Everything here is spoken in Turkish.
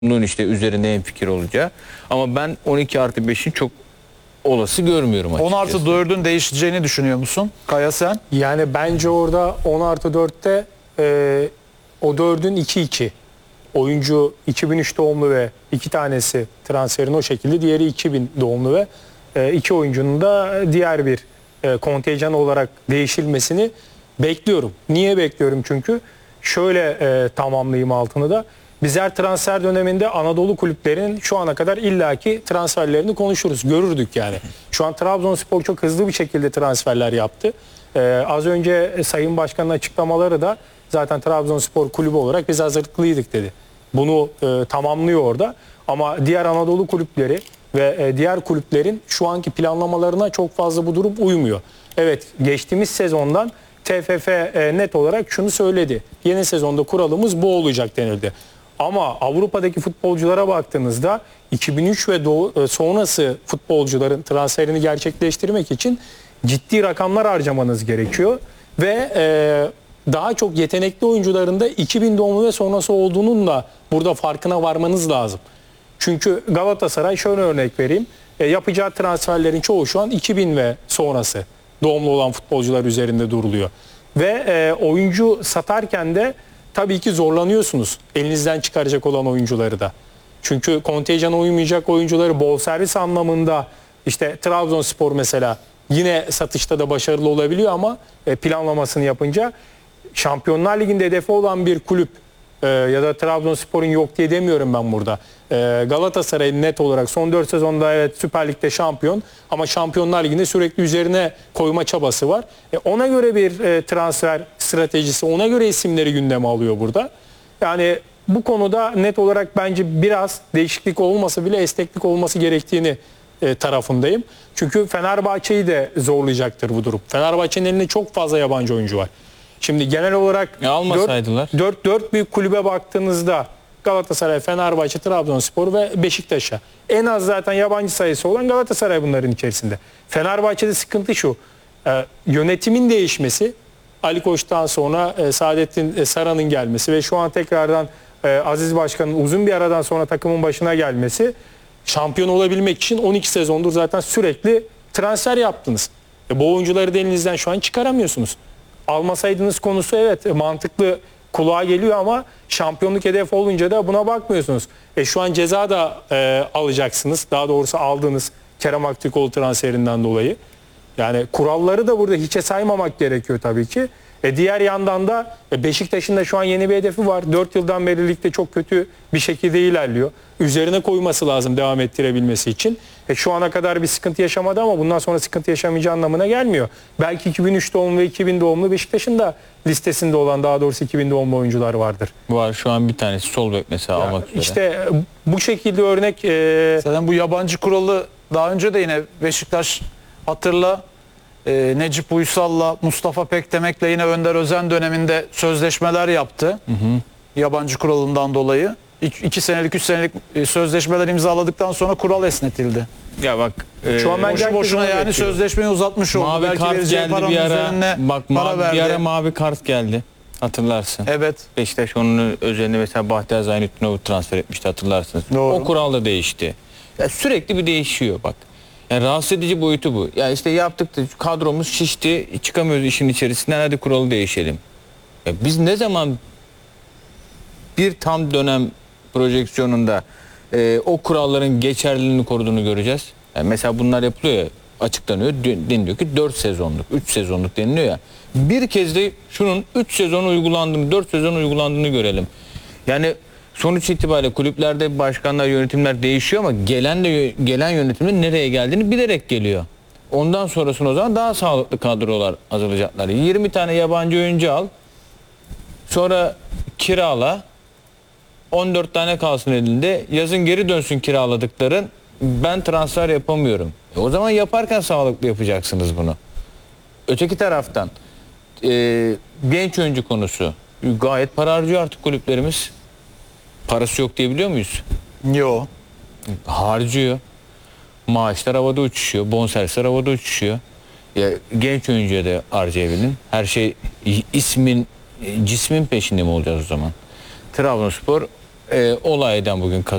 bunun işte üzerinde hemfikir olacağı. Ama ben 12+5'in çok olası görmüyorum açıkçası. 10+4'ün değişeceğini düşünüyor musun? Kaya sen? Yani bence orada 10+4'te o 4'ün 2-2. Oyuncu 2003 doğumlu ve 2 tanesi transferin o şekilde. Diğeri 2000 doğumlu ve 2 oyuncunun da diğer bir kontenjan olarak değişilmesini bekliyorum. Niye bekliyorum? Çünkü şöyle tamamlayayım altını da. Biz her transfer döneminde Anadolu kulüplerinin şu ana kadar illaki transferlerini konuşuruz, görürdük yani. Şu an Trabzonspor çok hızlı bir şekilde transferler yaptı. Az önce Sayın Başkan'ın açıklamaları da zaten Trabzonspor kulübü olarak biz hazırlıklıydık dedi. Bunu tamamlıyor orada. Ama diğer Anadolu kulüpleri ve diğer kulüplerin şu anki planlamalarına çok fazla bu durum uymuyor. Evet, geçtiğimiz sezondan TFF net olarak şunu söyledi. Yeni sezonda kuralımız bu olacak denildi. Ama Avrupa'daki futbolculara baktığınızda 2003 ve sonrası futbolcuların transferini gerçekleştirmek için ciddi rakamlar harcamanız gerekiyor. Ve daha çok yetenekli oyuncuların da 2000 doğumlu ve sonrası olduğunun da burada farkına varmanız lazım. Çünkü Galatasaray, şöyle örnek vereyim, yapacağı transferlerin çoğu şu an 2000 ve sonrası doğumlu olan futbolcular üzerinde duruluyor. Ve oyuncu satarken de tabii ki zorlanıyorsunuz elinizden çıkaracak olan oyuncuları da. Çünkü kontenjana uymayacak oyuncuları bonservis anlamında işte Trabzonspor mesela yine satışta da başarılı olabiliyor ama planlamasını yapınca Şampiyonlar Ligi'nde hedefi olan bir kulüp ya da Trabzonspor'un yok diye demiyorum ben burada. Galatasaray'ın net olarak son 4 sezonda evet Süper Lig'de şampiyon ama Şampiyonlar Ligi'nde sürekli üzerine koyma çabası var. Ona göre bir transfer stratejisi, ona göre isimleri gündeme alıyor burada. Yani bu konuda net olarak bence biraz değişiklik olmasa bile esneklik olması gerektiğini tarafındayım. Çünkü Fenerbahçe'yi de zorlayacaktır bu durum. Fenerbahçe'nin elinde çok fazla yabancı oyuncu var. Şimdi genel olarak almasaydılar. 4 büyük kulübe baktığınızda Galatasaray, Fenerbahçe, Trabzonspor ve Beşiktaş'a en az zaten yabancı sayısı olan Galatasaray bunların içerisinde. Fenerbahçe'de sıkıntı şu. Yönetimin değişmesi, Ali Koç'tan sonra Saadettin Saran'ın gelmesi ve şu an tekrardan Aziz Başkan'ın uzun bir aradan sonra takımın başına gelmesi, şampiyon olabilmek için 12 sezondur zaten sürekli transfer yaptınız. Bu oyuncuları da elinizden şu an çıkaramıyorsunuz. Almasaydınız konusu evet mantıklı kulağa geliyor ama şampiyonluk hedefi olunca da buna bakmıyorsunuz. Şu an ceza da alacaksınız. Daha doğrusu aldığınız Kerem Aktürkoğlu transferinden dolayı. Yani kuralları da burada hiçe saymamak gerekiyor tabii ki. Diğer yandan da Beşiktaş'ın da şu an yeni bir hedefi var. 4 yıldan beri ligde çok kötü bir şekilde ilerliyor. Üzerine koyması lazım devam ettirebilmesi için. Şu ana kadar bir sıkıntı yaşamadı ama bundan sonra sıkıntı yaşamayacağı anlamına gelmiyor. Belki 2003 doğumlu ve 2000 doğumlu Beşiktaş'ın da listesinde olan, daha doğrusu 2000 doğumlu oyuncular vardır. Var şu an bir tanesi sol bek mesela almak üzere. İşte bu şekilde örnek... Zaten bu yabancı kuralı daha önce de yine Beşiktaş hatırla Necip Uysal'la Mustafa Pekdemek'le yine Önder Özen döneminde sözleşmeler yaptı. Yabancı kuralından dolayı. 2 senelik 3 senelik sözleşmeler imzaladıktan sonra kural esnetildi. Ya bak Şu an ben boşuna yani sözleşmeyi uzatmış oldu. mavi Belki kart vereceği geldi paranın bir ara. üzerine Bak para verdi. bir ara mavi kart geldi. Hatırlarsın. Evet. Beşiktaş onun üzerine mesela Bahtiyar Zaynettinov'u transfer etmişti, hatırlarsınız. Doğru. O kural da değişti. Ya sürekli bir değişiyor bak. Yani rahatsız edici boyutu bu. Ya işte yaptık da kadromuz şişti, çıkamıyoruz işin içerisinden, hadi kuralı değişelim. Ya biz ne zaman bir tam dönem projeksiyonunda o kuralların geçerliliğini koruduğunu göreceğiz. Yani mesela bunlar yapılıyor ya, açıklanıyor, deniliyor ki 4 sezonluk, 3 sezonluk deniliyor ya. Bir kez de şunun 3 sezon uygulandığını, 4 sezon uygulandığını görelim. Yani sonuç itibariyle kulüplerde başkanlar, yönetimler değişiyor ama gelen yönetimin nereye geldiğini bilerek geliyor. Ondan sonrasında o zaman daha sağlıklı kadrolar hazırlayacaklar. 20 tane yabancı oyuncu al, sonra kirala, 14 tane kalsın elinde, yazın geri dönsün kiraladıkların, ben transfer yapamıyorum. O zaman yaparken sağlıklı yapacaksınız bunu. Öteki taraftan genç oyuncu konusu, gayet para harcıyor artık kulüplerimiz. Parası yok diyebiliyor muyuz? Yok. Harcıyor. Maaşlar havada uçuşuyor. Bonservisler havada uçuşuyor. Ya, genç oyuncuya da harcayabilin. Her şey ismin, cismin peşinde mi olacağız o zaman? Trabzonspor olaydan bugün